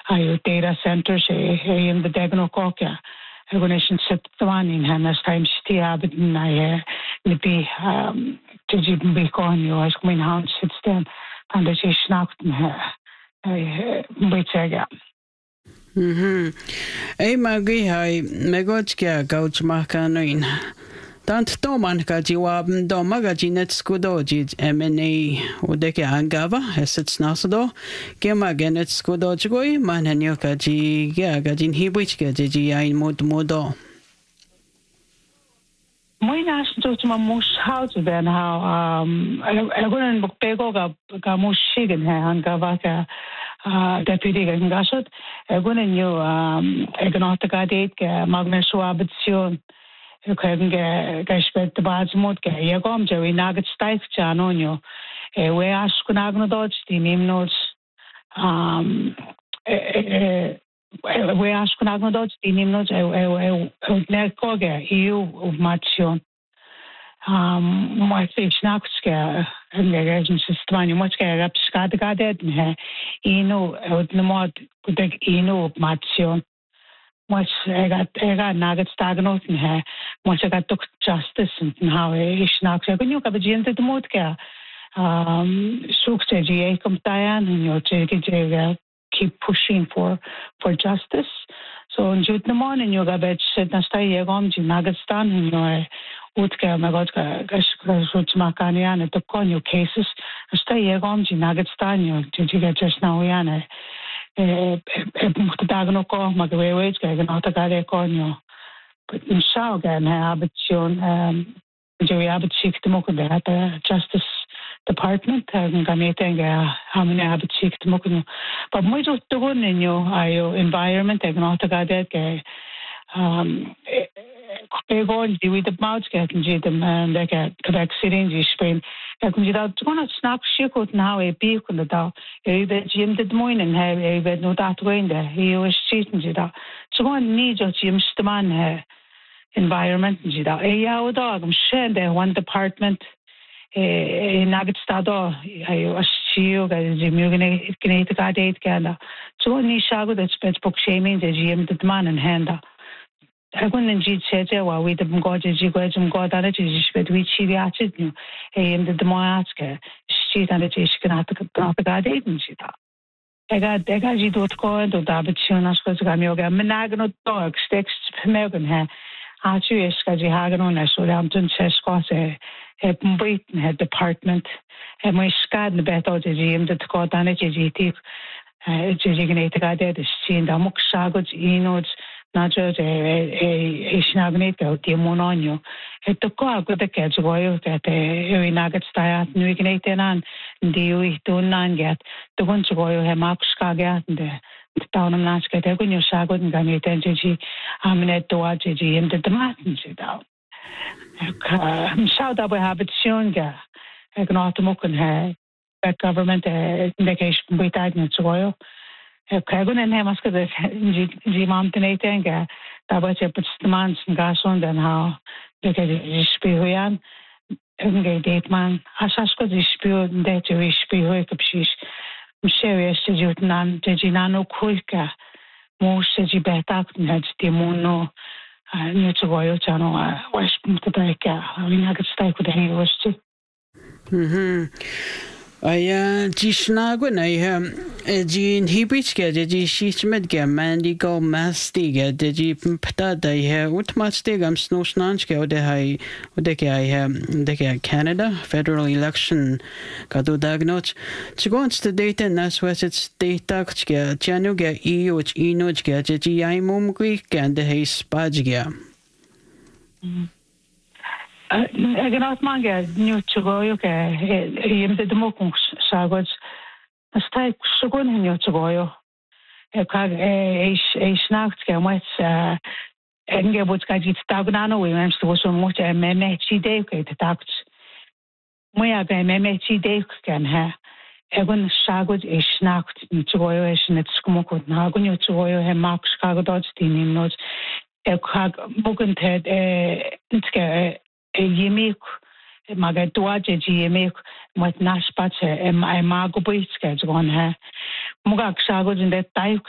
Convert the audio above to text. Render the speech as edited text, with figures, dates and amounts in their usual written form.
ayo data centers in the Degnococa. Egunation Septwanin Hanas times Tiabit Naye Nipi Tijib Biconio as Queen Hound sits them and the Shnakton Bitega. Ei magi hai megotkia gauch makanoin. Tant doman gaji wabn doma gaji net skudo jid MNA udeke angava esets nasdo gema genet skudo jgoi mananyo gaji gajin hibwich gaji ain modo. My national to my most house then how I wouldn't book pego ga most shigan and gavaka deputy gasot I wouldn't knew economic date magna suabitsion you can get the bad mood yagom joey nugget stike chanonio we ask kunagno dodge the name notes we ask kunagno dodge the name notes nekoge you of mation my fish naxka and the agency system much care up scattered you know the mod could take of mation much I got nuggets stagnant in her much I got took justice and how ish knocks when you have a gin to the modka sukse come Diane and your keep pushing for justice. So in June morning you got said na stay yegom Nagastan and your Utka Magotka Makanian at the conyo cases stay yegom Nagastan you get just now yana Dagnoco Magaway Ganotagare conyo. But in Shaugan Habituon Joey Abbott Chief Democrat Justice Department and Ganeta how many Abbott Chief Democrat. But much of the one in your environment and not a guy Pegol, with the mouths getting them and they get Quebec City in Spain. I can get out one of snap shikot now a peak on the dow. A bit Jim did moin and have a bit no that way in there. He was cheating it out. So one needs of Jim's the man environment and it out. A yow dog, I'm sure there one department. Nugget Stado, I was shield as a muganate guide Canada. So only shago that spends book shaming the Jim the man and hander. I wouldn't indeed say well we didn't go to Jigway God at it, but we chivi at it, you aimed at the Moatska, sheet and the Jishkan at the guide agency. I got you don't go into Dabichunas because I'm yoga, Menagano dog, sticks, Megan hair. Archie is Hagan on us, so Lampton says Scott a Britain head department, and my scad the bet out the GM that got on it, GT, Jiganate guide, the scene, the Muk Sagots, Enods. Not just a snagnate out the mononio. It took a good catch boy that a nugget style, New Canadian, and the we do not get the one to boy have Max Kagat and the town of Nasket, when you sagot and Ganit and Gigi, Aminet to Gigi and the Martins it out. Shout out we have it soon, I can automocan hair, that government indication with Agnes oil. Kagun and Hamaska the mountain eating, that was a put the man's and gas on then how they get a spirit and get date man. Asasko the spirit and that you spirit of she's serious to you nan, Teginano Kuika, most says you bet out and had the mono, new to Royal Channel, West Mutaka. I mean, I could stay with the heroes too. I Gishnagwin, I Jean Hebrew did you sheet medga, Mandy go mastiga, did you pata, I have what much dig I'm snow snanchka, or the high, or the Canada federal election, Kadu Dagnoch. To go on to data and that's what it's data, Januga, which Enochga, Jai Mum Greek, and the hay Spajga. I cannot manga new to go, okay, him the Mokung Sagods. A stake Sugun in your to go. A snack can wet Enge would get it stagnano, we went to so much a memechi day to tax. Moya by memechi day can have. Evan Sagod is snacked in to go as in its smoke with Nagun to go and Mark Skagodots in notes. A crack booked head a Yemik, Magaduaja, Yemik, what Nashpatch, and my Mago Boy sketch on her. Mugak Sagos in that type